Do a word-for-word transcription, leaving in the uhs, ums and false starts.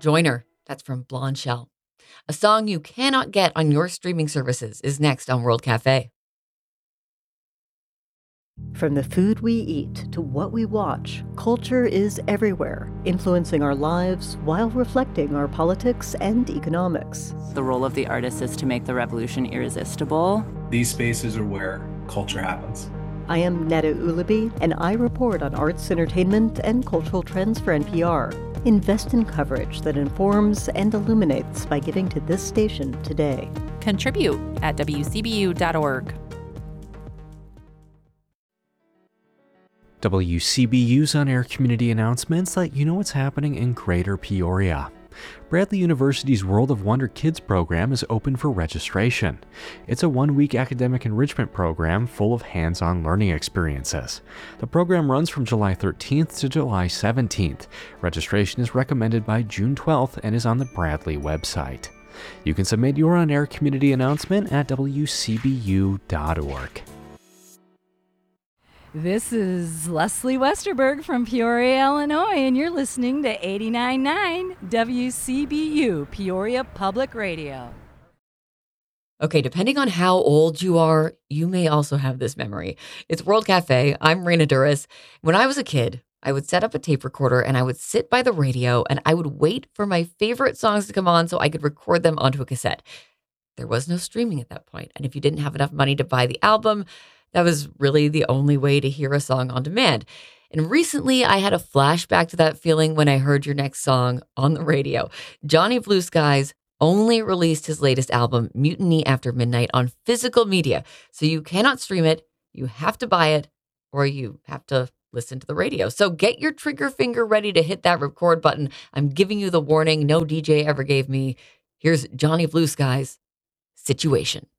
Joiner. That's from Blonde Shell. A song you cannot get on your streaming services is next on World Cafe. From the food we eat to what we watch, culture is everywhere, influencing our lives while reflecting our politics and economics. The role of the artist is to make the revolution irresistible. These spaces are where culture happens. I am Netta Ulaby, and I report on arts, entertainment, and cultural trends for N P R. Invest in coverage that informs and illuminates by giving to this station today. Contribute at W C B U dot org. W C B U's on-air community announcements let you know what's happening in Greater Peoria. Bradley University's World of Wonder Kids program is open for registration. It's a one-week academic enrichment program full of hands-on learning experiences. The program runs from July thirteenth to July seventeenth. Registration is recommended by June twelfth and is on the Bradley website. You can submit your on-air community announcement at W C B U dot org. This is Leslie Westerberg from Peoria, Illinois, and you're listening to eighty-nine point nine W C B U, Peoria Public Radio. Okay, depending on how old you are, you may also have this memory. It's World Cafe. I'm Raina Duras. When I was a kid, I would set up a tape recorder and I would sit by the radio and I would wait for my favorite songs to come on so I could record them onto a cassette. There was no streaming at that point, and if you didn't have enough money to buy the album, that was really the only way to hear a song on demand. And recently, I had a flashback to that feeling when I heard your next song on the radio. Johnny Blue Skies only released his latest album, Mutiny After Midnight, on physical media. So you cannot stream it, you have to buy it, or you have to listen to the radio. So get your trigger finger ready to hit that record button. I'm giving you the warning no D J ever gave me. Here's Johnny Blue Skies, Situation.